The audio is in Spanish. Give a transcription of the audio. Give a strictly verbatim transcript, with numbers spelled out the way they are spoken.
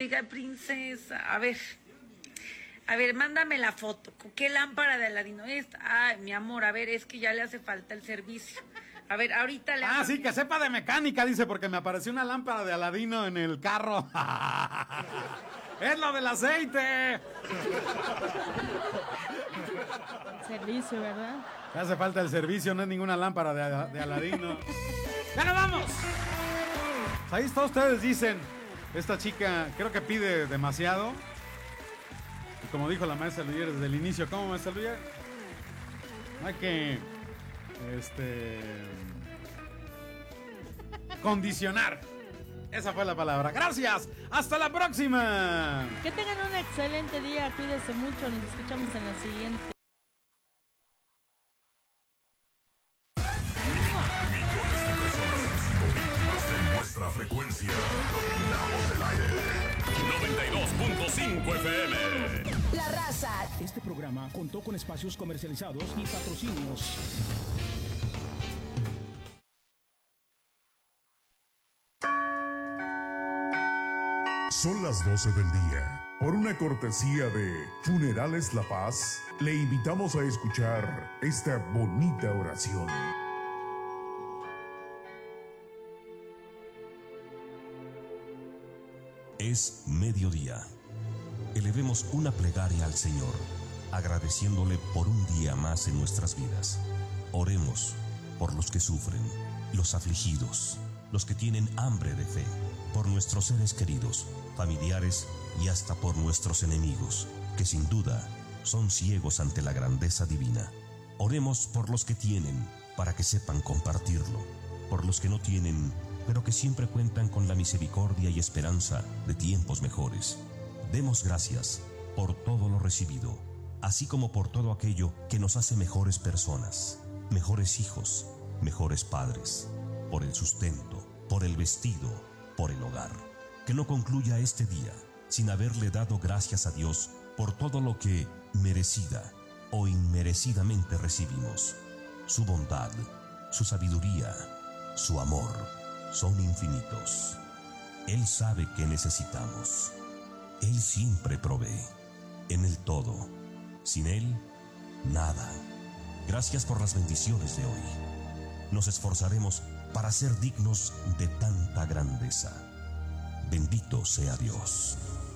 amiga princesa. A ver, a ver, mándame la foto. ¿Qué lámpara de Aladino es? Ay, mi amor, a ver, es que ya le hace falta el servicio. A ver, ahorita le... Ah, sí, que sepa de mecánica, dice, porque me apareció una lámpara de Aladino en el carro. ¡Es lo del aceite! Servicio, ¿verdad? Me hace falta el servicio, no es ninguna lámpara de, de Aladino. ¡Ya nos vamos! Ahí está, ustedes dicen, esta chica creo que pide demasiado. Y como dijo la maestra Luyer desde el inicio, ¿cómo, maestra Luyer? Hay que, este, condicionar. Esa fue la palabra. Gracias. Hasta la próxima. Que tengan un excelente día. Cuídense mucho. Nos escuchamos en la siguiente. Nuestra frecuencia. Dominamos el aire. noventa y dos punto cinco F M. La Raza. Este programa contó con espacios comercializados y patrocinios. Son las doce del día. Por una cortesía de Funerales La Paz, le invitamos a escuchar esta bonita oración. Es mediodía. Elevemos una plegaria al Señor, agradeciéndole por un día más en nuestras vidas. Oremos por los que sufren, los afligidos, los que tienen hambre de fe, por nuestros seres queridos, familiares y hasta por nuestros enemigos, que sin duda son ciegos ante la grandeza divina. Oremos por los que tienen, para que sepan compartirlo, por los que no tienen, pero que siempre cuentan con la misericordia y esperanza de tiempos mejores. Demos gracias por todo lo recibido, así como por todo aquello que nos hace mejores personas, mejores hijos, mejores padres, por el sustento, por el vestido, por el hogar. Que no concluya este día sin haberle dado gracias a Dios por todo lo que merecida o inmerecidamente recibimos. Su bondad, su sabiduría, su amor son infinitos. Él sabe que necesitamos. Él siempre provee, en el todo. Sin Él, nada. Gracias por las bendiciones de hoy. Nos esforzaremos para ser dignos de tanta grandeza. Bendito sea Dios.